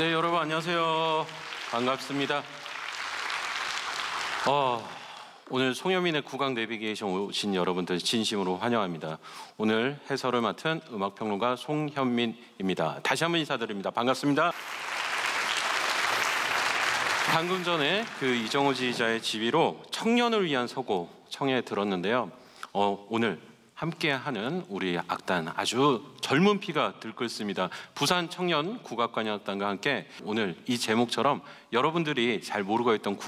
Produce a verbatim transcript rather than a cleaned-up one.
네, 여러분 안녕하세요. 반갑습니다. 어, 오늘 송여민의 국악 내비게이션 오신 여러분들 진심으로 환영합니다. 오늘 해설을 맡은 음악평론가 송현민입니다. 다시 한번 인사드립니다. 반갑습니다. 방금 전에 그 이정호 지휘자의 지휘로 청년을 위한 서고 청해 들었는데요. 어, 오늘 함께하는 우리 악단 아주 젊은 피가 들끓습니다. 부산 청년 국악관현악단과 함께 오늘 이 제목처럼 여러분들이 잘 모르고 있던 국